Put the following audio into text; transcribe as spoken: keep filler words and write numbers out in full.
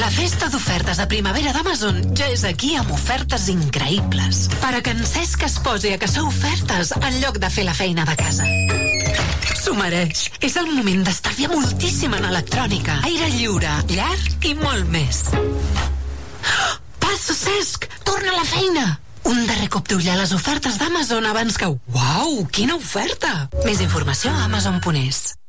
La festa d'ofertes de primavera d'Amazon ja és aquí amb ofertes increïbles. Per a que en Cesc es posi a caçar ofertes en lloc de fer la feina de casa. S'ho mereix. És el moment d'estalviar moltíssim en electrònica, aire lliure, llar i molt més. Passa, Cesc! Torna a la feina! Un darrer cop d'ull a les ofertes d'Amazon abans que... Uau, quina oferta! Més informació a amazon punt es.